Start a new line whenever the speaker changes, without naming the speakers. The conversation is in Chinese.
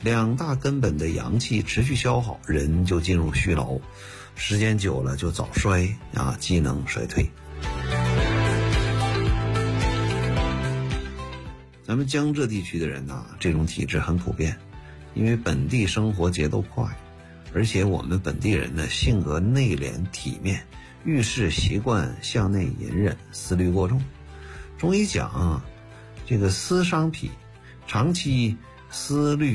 两大根本的阳气持续消耗，人就进入虚劳，时间久了就早衰啊，机能衰退。咱们江浙地区的人这种体质很普遍，因为本地生活节奏快，而且我们本地人呢性格内敛体面，遇事习惯向内隐忍，思虑过重。中医讲这个思伤脾，长期思虑